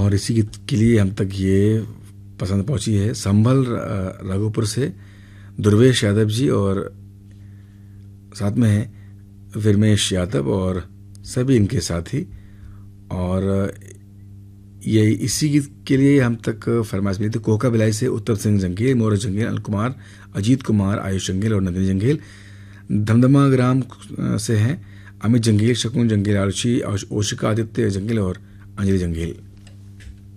और इसी गीत के लिए हम तक ये पसंद पहुंची है संभल राघोपुर से दुर्वेश यादव जी, और साथ में है विरमेश यादव और सभी इनके साथी। और ये इसी गीत के लिए हम तक फरमाइश मिली थी कोका बिलाई से उत्तम सिंह जंगेल, मोरज जंगेल, अनिल कुमार, अजीत कुमार, आयुष जंगेल और नंदिनी जंगेल। धमधमा ग्राम से हैं अमित जंगेल, शकुन जंगेल, आरुषि, ओशिका आदित्य जंगेल और अंजलि जंगेल।